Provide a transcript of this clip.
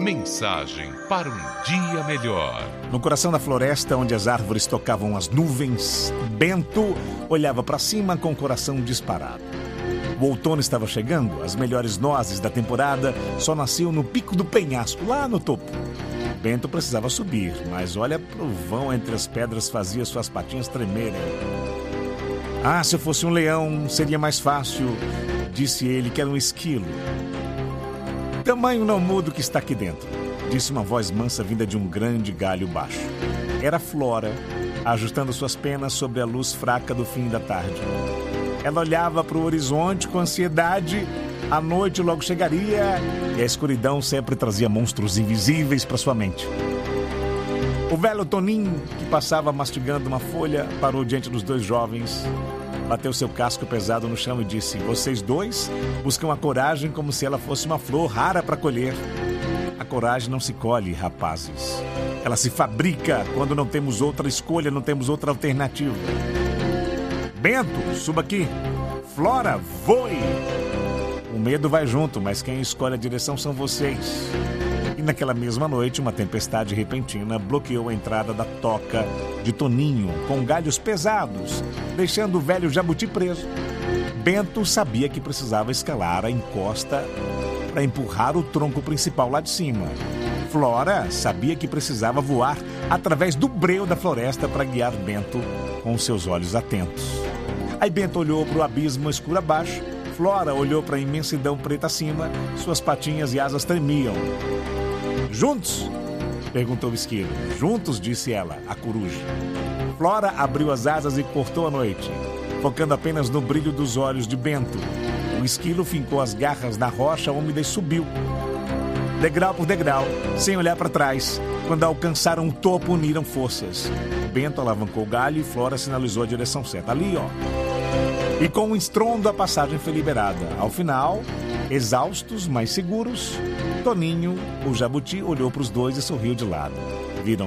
Mensagem para um dia melhor. No coração da floresta, onde as árvores tocavam as nuvens, Bento olhava para cima com o coração disparado. O outono estava chegando, as melhores nozes da temporada só nasciam no pico do penhasco, lá no topo. Bento precisava subir, mas olha pro vão entre as pedras fazia suas patinhas tremerem. Ah, se eu fosse um leão, seria mais fácil, disse ele, que era um esquilo. Tamanho não muda o que está aqui dentro, disse uma voz mansa vinda de um grande galho baixo. Era Flora, ajustando suas penas sobre a luz fraca do fim da tarde. Ela olhava para o horizonte com ansiedade. A noite logo chegaria e a escuridão sempre trazia monstros invisíveis para sua mente. O velho Toninho, que passava mastigando uma folha, parou diante dos dois jovens, bateu seu casco pesado no chão e disse: vocês dois buscam a coragem como se ela fosse uma flor rara para colher. A coragem não se colhe, rapazes. Ela se fabrica quando não temos outra escolha, não temos outra alternativa. Bento, suba aqui. Flora, voe. O medo vai junto, mas quem escolhe a direção são vocês. E naquela mesma noite, uma tempestade repentina bloqueou a entrada da toca de Toninho, com galhos pesados, deixando o velho jabuti preso. Bento sabia que precisava escalar a encosta para empurrar o tronco principal lá de cima. Flora sabia que precisava voar através do breu da floresta para guiar Bento com seus olhos atentos. Aí Bento olhou para o abismo escuro abaixo, Flora olhou para a imensidão preta acima, suas patinhas e asas tremiam. Juntos? Perguntou o esquilo. Juntos, disse ela, a coruja. Flora abriu as asas e cortou a noite, focando apenas no brilho dos olhos de Bento. O esquilo fincou as garras na rocha úmida e subiu, degrau por degrau, sem olhar para trás. Quando alcançaram o topo, uniram forças. Bento alavancou o galho e Flora sinalizou a direção certa. Ali, ó. E com um estrondo, a passagem foi liberada. Ao final, exaustos, mas seguros, Toninho, o jabuti, olhou para os dois e sorriu de lado.